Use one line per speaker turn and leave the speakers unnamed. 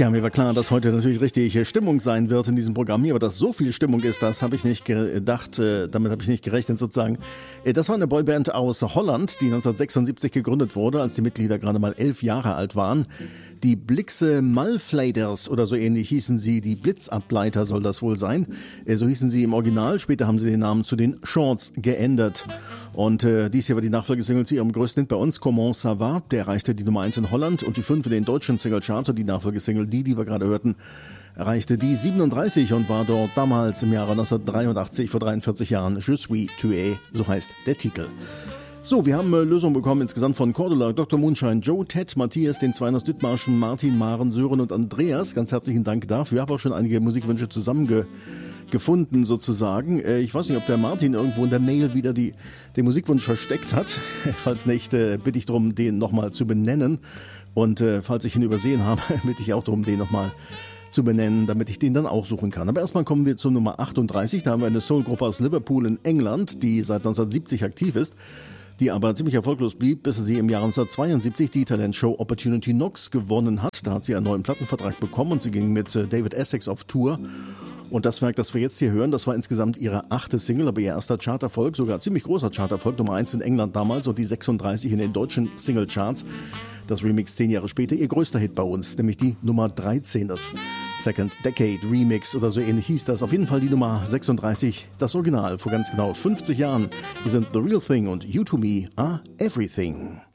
Tja, mir war klar, dass heute natürlich richtig Stimmung sein wird in diesem Programm hier, aber dass so viel Stimmung ist, das habe ich nicht gedacht, damit habe ich nicht gerechnet sozusagen. Das war eine Boyband aus Holland, die 1976 gegründet wurde, als die Mitglieder gerade mal 11 Jahre alt waren. Die Blixe Malfladers oder so ähnlich hießen sie, die Blitzableiter soll das wohl sein. So hießen sie im Original, später haben sie den Namen zu den Shorts geändert. Und dies hier war die Nachfolgesingle zu ihrem größten Hit bei uns, Comment ça va? Der erreichte die Nummer 1 in Holland und die 5 in den deutschen Singlecharts und die Nachfolgesingle, die wir gerade hörten, erreichte die 37 und war dort damals im Jahre 1983, vor 43 Jahren, Je suis tué, so heißt der Titel. So, wir haben Lösungen bekommen insgesamt von Cordula, Dr. Moonshine, Joe, Ted, Matthias, den Zweien aus Dithmarschen, Martin, Maren, Sören und Andreas. Ganz herzlichen Dank dafür. Ich habe auch schon einige Musikwünsche zusammengefunden sozusagen. Ich weiß nicht, ob der Martin irgendwo in der Mail wieder den Musikwunsch versteckt hat. Falls nicht, bitte ich darum, den nochmal zu benennen. Und falls ich ihn übersehen habe, bitte ich auch darum, den nochmal zu benennen, damit ich den dann auch suchen kann. Aber erstmal kommen wir zur Nummer 38. Da haben wir eine Soulgruppe aus Liverpool in England, die seit 1970 aktiv ist, die aber ziemlich erfolglos blieb, bis sie im Jahr 1972 die Talentshow Opportunity Knocks gewonnen hat. Da hat sie einen neuen Plattenvertrag bekommen und sie ging mit David Essex auf Tour. Und das Werk, das wir jetzt hier hören, das war insgesamt ihre 8. Single, aber ihr erster Charterfolg, sogar ziemlich großer Charterfolg, Nummer 1 in England damals und die 36 in den deutschen Singlecharts. Das Remix 10 Jahre später, ihr größter Hit bei uns, nämlich die Nummer 13, das Second Decade Remix oder so ähnlich hieß das. Auf jeden Fall die Nummer 36, das Original vor ganz genau 50 Jahren. Wir sind The Real Thing und You to Me are Everything.